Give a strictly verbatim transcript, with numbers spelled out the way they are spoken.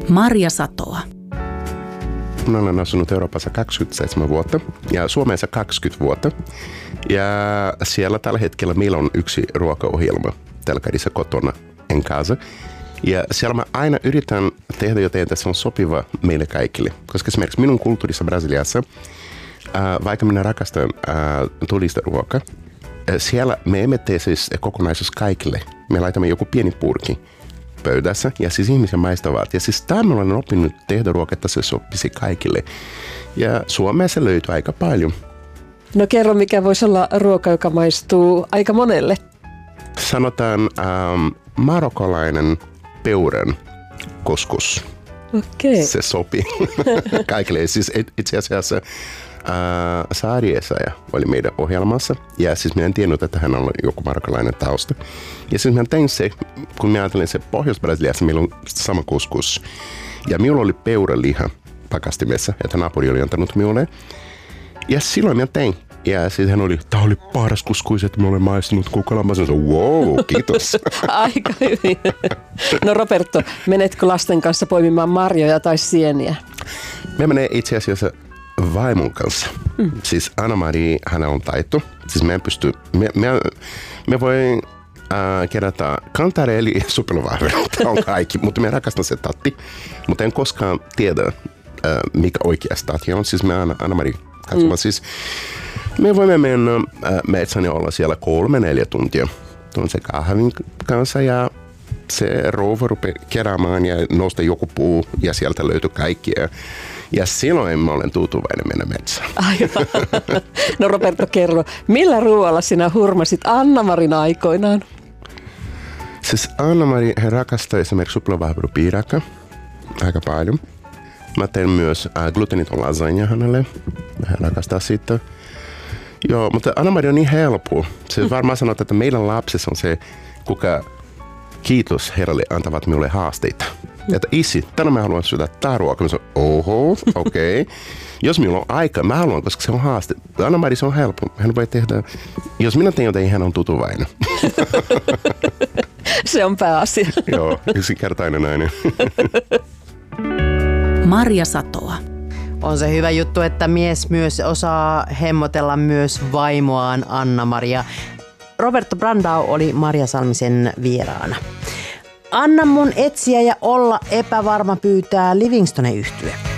Marja Satoa. Mä olen asunut Euroopassa kaksikymmentäseitsemän vuotta ja Suomessa kaksikymmentä vuotta. Ja siellä tällä hetkellä meillä on yksi ruokaohjelma telkkarissa kotona en casa. Ja siellä mä aina yritän tehdä jotain, että se on sopiva meille kaikille. Koska esimerkiksi minun kulttuurissa Brasiliassa, ää, vaikka minä rakastan ää, tulista ruokaa, ää, siellä me emme tee siis kokonaisuus kaikille. Me laitamme joku pieni purki pöydässä ja siis ihmisiä maistavat. Ja siis tämä olen oppinut tehdä ruokaa, että se sopisi kaikille. Ja Suomessa löytyy aika paljon. No kerro, mikä voisi olla ruoka, joka maistuu aika monelle? Sanotaan ähm, marokkolainen peuran couscous. Okei. Se sopii kaikille. Siis itse asiassa äh, Saari Essayah oli meidän ohjelmassa. Ja siis minä en tiennyt, että hän on joku marokkolainen tausta. Ja siis minä tein se, kun minä ajattelin se Pohjois-Brasiliassa, meillä on sama couscous. Ja minulla oli peuraliha pakastimessa, että naapuri oli antanut minulle. Ja silloin minä tein. Ja sitten hän oli, tämä oli paras couscous, että mä olen maistunut kukalla. Mä sanoin, wow, kiitos. Aika hyvin. No Roberto, menetkö lasten kanssa poimimaan marjoja tai sieniä? Me menee itse asiassa vaimon kanssa. Mm. Siis Anna-Mari, hänellä on taito. Siis me en pysty, me, me, me voi äh, kerätä kantareeli ja supeluvahvelu. Tämä on kaikki, mutta me rakastan se tatti. Mutta en koskaan tiedä, äh, mikä oikea tatti on. Siis me Anna-Mari katsomaan. Mm. Siis me voimme mennä äh, metsään ja olla siellä kolme, neljä tuntia. Tuon se kahvin kanssa ja se rouva rupeaa keräämään ja nostaa joku puu ja sieltä löytyy kaikkia. Ja silloin mä olen tyytyväinen mennä metsään. Aivan. No Roberto, kerro, millä ruoalla sinä hurmasit Anna-Marin aikoinaan? Siis Anna-Mari, hän rakastaa esimerkiksi suplavahverupiirakka aika paljon. Mä teen myös äh, gluteniton lasagne hänelle. Hän rakastaa sitä. Joo, mutta Anna-Mari on niin helppo. Se varmaan sanoo, että meidän lapsessa on se, kuka kiitos Herralle antavat minulle haasteita. Että isi, tänään mä haluan syödä tää ruokaa. Mä sanon, oho, okei. Okay. Jos minulla on aika, mä haluan, koska se on haaste. Anna-Mari, se on helppo. Hän voi tehdä, jos minä teen jotain, hän on tyytyväinen. Se on pääasia. Joo, yksinkertainen nainen. Marja Satoa. On se hyvä juttu, että mies myös osaa hemmotella myös vaimoaan Anna-Maria. Roberto Brandao oli Marja Salmisen vieraana. Anna mun etsiä ja olla epävarma pyytää Livingstone-yhtye.